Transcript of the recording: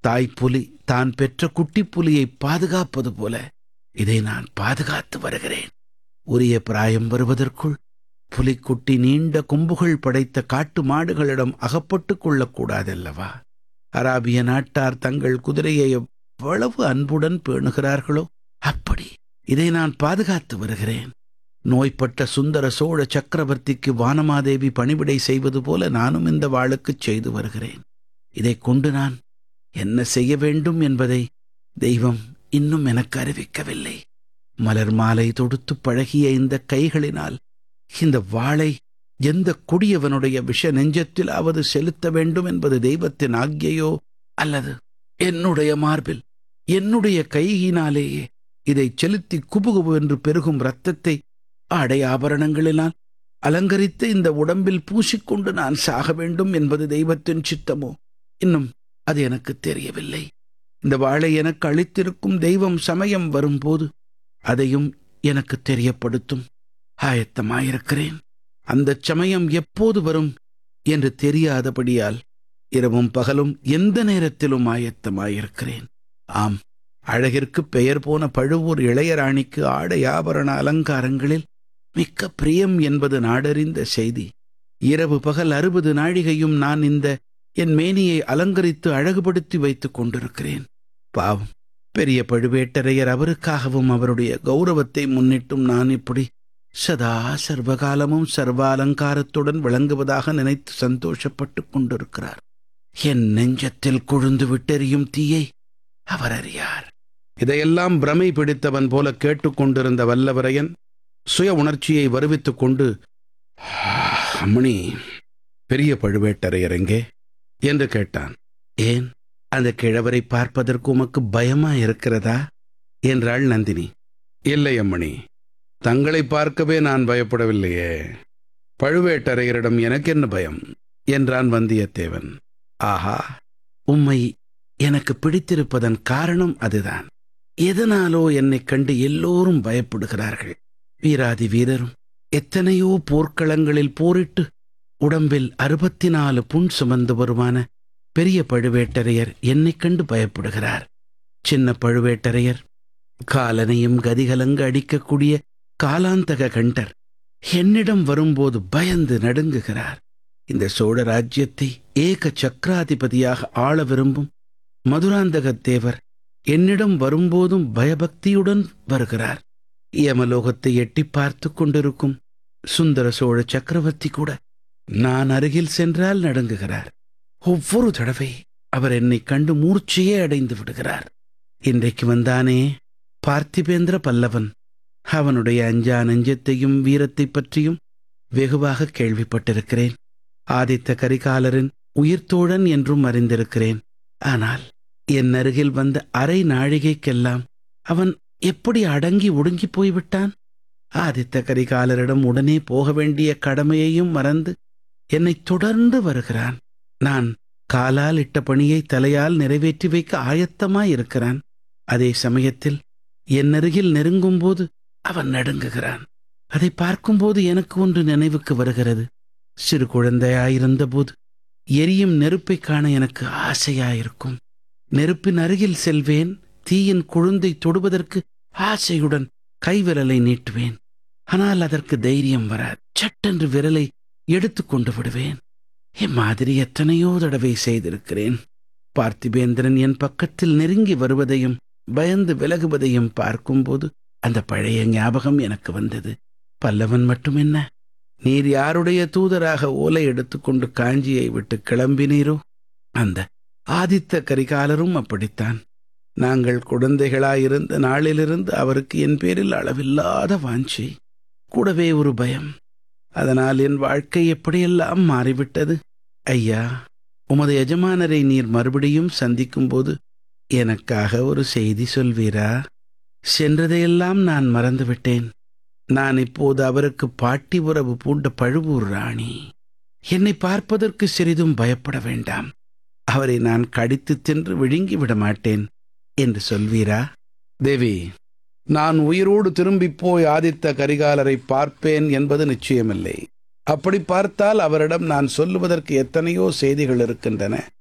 தாய்ப்புலி தான் பெற்ற குட்டிப்புலியை பாதுகாப்பது போல இதை நான் பாதுகாத்து வருகிறேன். உரிய பிராயம் வருவதற்குள் புலிக்குட்டி நீண்ட கொம்புகள் படைத்த காட்டு மாடுகளிடம் அகப்பட்டுக் கொள்ளக்கூடாதல்லவா? அராபிய நாட்டார் தங்கள் குதிரையை எவ்வளவு அன்புடன் பேணுகிறார்களோ அப்படி இதை நான் பாதுகாத்து வருகிறேன். நோய்பட்ட சுந்தர சோழ சக்கரவர்த்திக்கு வானமாதேவி பணிவிடை செய்வது போல நானும் இந்த வாளுக்குச் செய்து வருகிறேன். இதைக் கொண்டு நான் என்ன செய்ய வேண்டும் என்பதை தெய்வம் இன்னும் எனக்கு அறிவிக்கவில்லை. மலர் மாலை தொடுத்து பழகிய இந்த கைகளினால் இந்த வாளை எந்த கொடியவனுடைய விஷ நெஞ்சத்திலாவது செலுத்த வேண்டும் என்பது தெய்வத்தின் ஆக்ஞையோ அல்லது என்னுடைய மார்பில் என்னுடைய கையினாலேயே இதை செலுத்தி குபுகுபு என்று பெருகும் இரத்தத்தை ஆடை ஆபரணங்களினால் அலங்கரித்த இந்த உடம்பில் பூசிக்கொண்டு நான் சாக வேண்டும் என்பது தெய்வத்தின் சித்தமோ இன்னும் அது எனக்கு தெரியவில்லை. இந்த வாளை எனக்கு அளித்திருக்கும் தெய்வம் சமயம் வரும்போது அதையும் எனக்கு தெரியப்படுத்தும். ஆயத்தமாயிருக்கிறேன். அந்த சமயம் எப்போது வரும் என்று தெரியாதபடியால் இரவும் பகலும் எந்த நேரத்திலும் ஆயத்தமாயிருக்கிறேன். ஆம், அழகிற்கு பெயர் போன பழுவூர் இளையராணிக்கு ஆடை ஆபரண அலங்காரங்களில் மிக்க பிரியம் என்பது நாடறிந்த செய்தி. இரவு பகல் 60 நாழிகையும் நான் இந்த என் மேனியை அலங்கரித்து அழகுபடுத்தி வைத்துக் கொண்டிருக்கிறேன். பாவம், பெரிய பழுவேட்டரையர் அவருக்காகவும் அவருடைய கௌரவத்தை முன்னிட்டும் நான் இப்படி சதா சர்வகாலமும் சர்வாலங்காரத்துடன் விளங்குவதாக நினைத்து சந்தோஷப்பட்டுக் கொண்டிருக்கிறார். என் நெஞ்சத்தில் கொழுந்து விட்டெறியும் தீயை அவர் அறியார். இதையெல்லாம் பிரமை பிடித்தவன் போல கேட்டுக்கொண்டிருந்த வல்லவரையன் சுய உணர்ச்சியை வருவித்துக் கொண்டு, அம்மணி, பெரிய பழுவேட்டரையர் எங்கே என்று கேட்டான். ஏன், அந்த கிழவரை பார்ப்பதற்கு உமக்கு பயமா இருக்கிறதா என்றாள் நந்தினி. இல்லை அம்மணி, தங்களை பார்க்கவே நான் பயப்படவில்லையே. பழுவேட்டரையரிடம் எனக்கு என்ன பயம் என்றான் வந்தியத்தேவன். ஆஹா, உம்மை எனக்கு பிடித்திருப்பதன் காரணம் அதுதான். எதனாலோ என்னைக் கண்டு எல்லோரும் பயப்படுகிறார்கள். வீராதி வீரரும் எத்தனையோ போர்க்களங்களில் போரிட்டு உடம்பில் 64 புண் சுமந்து வருமான பெரிய பழுவேட்டரையர் என்னைக் கண்டு பயப்படுகிறார். சின்ன பழுவேட்டரையர் காலனையும் கதிகலங்க அடிக்கக்கூடிய காலாந்தக கண்டர் என்னிடம் வரும்போது பயந்து நடுங்குகிறார். இந்த சோழ ராஜ்யத்தை ஏக சக்கராதிபதியாக ஆள விரும்பும் மதுராந்தகத்தேவர் என்னிடம் வரும்போதும் பயபக்தியுடன் வருகிறார். யமலோகத்தை எட்டி பார்த்து கொண்டிருக்கும் சுந்தர சோழ சக்கரவர்த்தி கூட நான் அருகில் சென்றால் நடுங்குகிறார். ஒவ்வொரு தடவை அவர் என்னை கண்டு மூர்ச்சையே அடைந்து விடுகிறார். இன்றைக்கு வந்தானே பார்த்திபேந்திர பல்லவன், அவனுடைய அஞ்சா நெஞ்சத்தையும் வீரத்தை பற்றியும் வெகுவாக கேள்விப்பட்டிருக்கிறேன். ஆதித்த கரிகாலரின் உயிர்த்தோழன் என்றும் அறிந்திருக்கிறேன். ஆனால் என் அருகில் வந்த அரை நாழிகைக்கெல்லாம் அவன் எப்படி அடங்கி ஒடுங்கி போய்விட்டான். ஆதித்த கரிகாலரிடம் உடனே போக வேண்டிய கடமையையும் மறந்து என்னை தொடர்ந்து வருகிறான். நான் காலால் இட்ட பணியை தலையால் நிறைவேற்றி வைக்க ஆயத்தமாயிருக்கிறான். அதே சமயத்தில் என் அருகில் நெருங்கும்போது அவன் நடுங்குகிறான். அதை பார்க்கும்போது எனக்கு ஒன்று நினைவுக்கு வருகிறது. சிறு குழந்தையாயிருந்தபோது எரியும் நெருப்பை காண எனக்கு ஆசையாயிருக்கும். நெருப்பின் அருகில் செல்வேன். தீயின் கொழுந்தை தொடுவதற்கு ஆசையுடன் கைவிரலை நீட்டுவேன். ஆனால் அதற்கு தைரியம் வராது. சட்டென்று விரலை எடுத்து கொண்டு விடுவேன். இம்மாதிரி எத்தனையோ தடவை செய்திருக்கிறேன். பார்த்திபேந்திரன் என் பக்கத்தில் நெருங்கி வருவதையும் பயந்து விலகுவதையும் பார்க்கும்போது அந்த பழைய ஞாபகம் எனக்கு வந்தது. பல்லவன் மட்டுமென்ன, நீர் யாருடைய தூதராக ஓலை எடுத்துக்கொண்டு காஞ்சியை விட்டு கிளம்பினீரோ அந்த ஆதித்த கரிகாலரும் அப்படித்தான். நாங்கள் குழந்தைகளாயிருந்த நாளிலிருந்து அவருக்கு என் பேரில் அளவில்லாத வாஞ்சை, கூடவே ஒரு பயம். அதனால் என் வாழ்க்கை எப்படியெல்லாம் மாறிவிட்டது. ஐயா, உமது எஜமானரை நீர் மறுபடியும் சந்திக்கும்போது எனக்காக ஒரு செய்தி சொல்வீரா? சென்றதையெல்லாம் நான் மறந்துவிட்டேன். நான் இப்போது அவருக்கு பாட்டி உறவு பூண்ட பழுவூர் ராணி. என்னை பார்ப்பதற்கு சிறிதும் பயப்பட வேண்டாம். அவரை நான் கடித்து தின்று விழுங்கி விட மாட்டேன் என்று சொல்வீரா? தேவி, நான் உயிரோடு திரும்பிப் போய் ஆதித்த கரிகாலரை பார்ப்பேன் என்பது நிச்சயமில்லை. அப்படி பார்த்தால் அவரிடம் நான் சொல்லுவதற்கு எத்தனையோ செய்திகள் இருக்கின்றன.